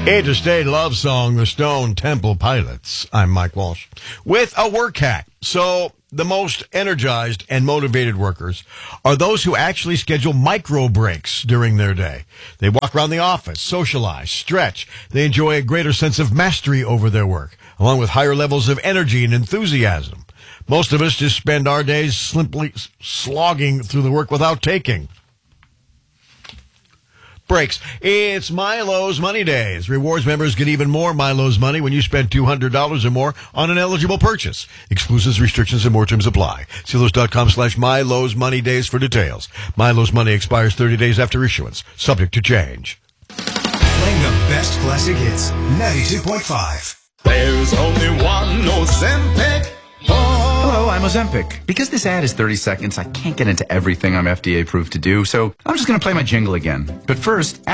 Interstate Love Song, the Stone Temple Pilots. I'm Mike Walsh with a work hack. So the most energized and motivated workers are those who actually schedule micro breaks during their day. They walk around the office, socialize, stretch. They enjoy a greater sense of mastery over their work, along with higher levels of energy and enthusiasm. Most of us just spend our days simply slogging through the work without taking breaks. It's Milo's Money Days. Rewards members get even more Milo's money when you spend $200 or more on an eligible purchase. Exclusions, restrictions, and more terms apply. Sealos.com/Milo's Money Days for details. Milo's money expires 30 days after issuance, subject to change. Playing the best classic hits, 92.5. There's only one Ozempic. Hello, I'm Ozempic. Because this ad is 30 seconds, I can't get into everything I'm FDA approved to do, so I'm just going to play my jingle again. But first,